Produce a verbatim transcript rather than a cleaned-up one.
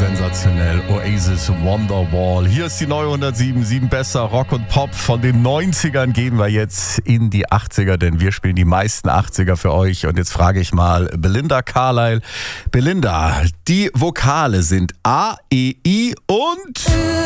sensationell. Oasis Wonderwall. Hier ist die neue hundertsieben, sieben besser Rock und Pop. Von den neunzigern gehen wir jetzt in die achtziger, denn wir spielen die meisten achtziger für euch. Und jetzt frage ich mal Belinda Carlisle. Belinda, die Vokale sind A, E, I und...